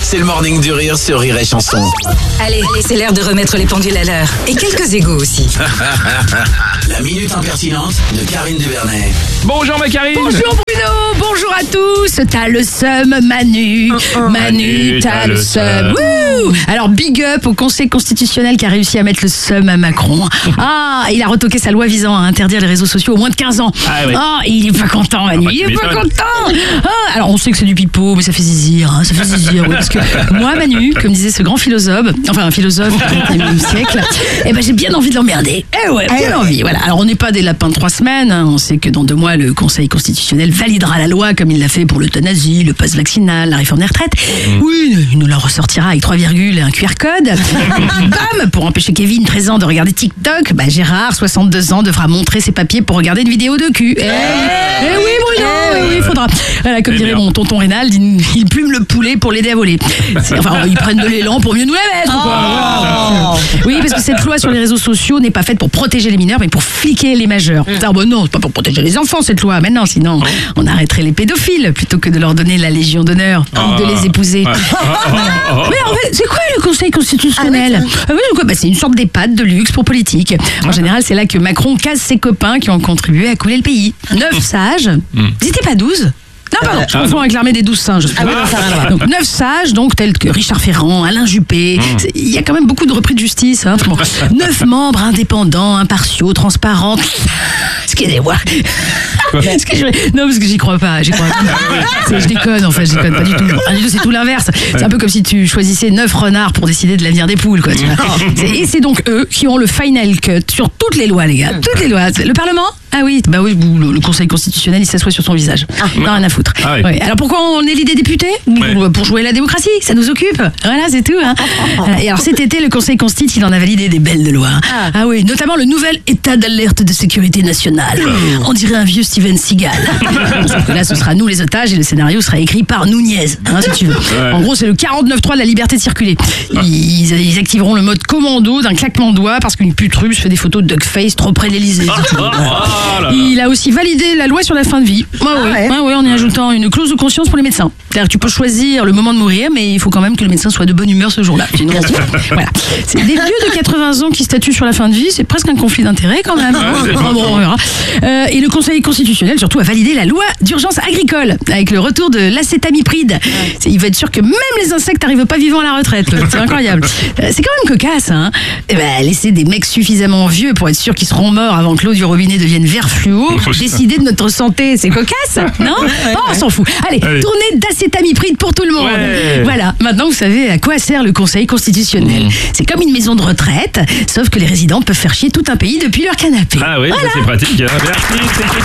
c'est le morning du rire sur Rire et Chanson. Allez, c'est l'heure de remettre les pendules à l'heure. Et quelques égos aussi. La minute impertinente de Karine Duvernet. Bonjour ma Karine. Bonjour Bruno, bonjour à tous. T'as le seum Manu. Manu, t'as le seum. Wouh. Alors big up au Conseil constitutionnel qui a réussi à mettre le seum à Macron. Ah, il a retoqué sa loi visant à interdire les réseaux sociaux aux moins de 15 ans. Ah, oui. Ah, il est pas content Manu, il est pas content. Ah, alors on sait que c'est du pipeau, mais ça fait zizir, hein, ça fait zizir. Oui, parce que moi Manu, comme disait ce grand philosophe, enfin un philosophe du XXe siècle, eh ben j'ai bien envie de l'emmerder. Eh ouais, bien envie. Voilà. Alors on n'est pas des lapins de 3 semaines. Hein. On sait que dans 2 mois le Conseil constitutionnel validera la loi comme il l'a fait pour l'euthanasie, le pass vaccinal, la réforme des retraites. Oui, il nous la ressortira avec 3 virgules et un QR code. Bam, pour empêcher Kevin, 13 ans, de regarder TikTok, bah Gérard, 62 ans, devra montrer ses papiers pour regarder une vidéo de cul. Eh oui, Bruno, oui, il faudra. Voilà, comme dirait mon tonton Reynald, il plume le poulet pour l'aider à voler. Enfin, ils prennent de l'élan pour mieux nous la mettre. Quoi. Oui, parce que cette loi sur les réseaux sociaux n'est pas faite pour protéger les mineurs, mais pour fliquer les majeurs. Ah bon, non, c'est pas pour protéger les enfants cette loi. Maintenant, sinon, on arrêterait les pédophiles plutôt que de leur donner la Légion d'honneur ou de les épouser. Mais en fait, c'est quoi le Conseil constitutionnel? C'est une sorte d'EHPAD de luxe pour politiques. En général, c'est là que Macron casse ses copains qui ont contribué à couler le pays. 9 sages. Ils étaient pas 12? Non, pardon, je confonds avec l'armée des 12 singes. Donc 9 sages, donc tels que Richard Ferrand, Alain Juppé. Il y a quand même beaucoup de repris de justice. Hein. Bon, 9 membres indépendants, impartiaux, transparents. Excusez-moi. Non, parce que j'y crois pas. Je déconne, en fait, je déconne pas du tout. C'est tout l'inverse. C'est un peu comme si tu choisissais 9 renards pour décider de l'avenir des poules, quoi. Tu vois. Et c'est donc eux qui ont le final cut sur toutes les lois, les gars. Toutes les lois. Le Parlement? Ah oui, bah oui, le Conseil constitutionnel, il s'assoit sur son visage. Non, rien à foutre. Ah oui. Ouais. Alors pourquoi on élit des députés? Pour jouer la démocratie, ça nous occupe. Voilà, c'est tout. Hein. Et alors cet été, le Conseil constitue, il en a validé des belles de loi. Ah oui, notamment le nouvel état d'alerte de sécurité nationale. On dirait un vieux Steven Seagal. Sauf que là, ce sera nous les otages et le scénario sera écrit par Nunez, hein, si tu veux. En gros, c'est le 49.3 de la liberté de circuler. Ils activeront le mode commando d'un claquement de doigts parce qu'une pute russe fait des photos de duckface trop près de l'Elysée. Il a aussi validé la loi sur la fin de vie. En y ajoutant une clause de conscience pour les médecins. C'est-à-dire que tu peux choisir le moment de mourir, mais il faut quand même que le médecin soit de bonne humeur ce jour-là. Sinon, voilà. C'est des vieux de 80 ans qui statuent sur la fin de vie, c'est presque un conflit d'intérêts quand même. On verra. Et le Conseil constitutionnel, surtout, a validé la loi d'urgence agricole avec le retour de l'acétamipride. Il va être sûr que même les insectes n'arrivent pas vivants à la retraite. C'est incroyable. C'est quand même cocasse, hein. Laisser des mecs suffisamment vieux pour être sûr qu'ils seront morts avant que l'eau du robinet devienne vert fluo, décider de notre santé, c'est cocasse, non? On s'en fout. Allez, tournée d'acétamipride pour tout le monde. Voilà, maintenant vous savez à quoi sert le Conseil constitutionnel. C'est comme une maison de retraite, sauf que les résidents peuvent faire chier tout un pays depuis leur canapé. Ah oui, voilà. Ça c'est pratique. Merci.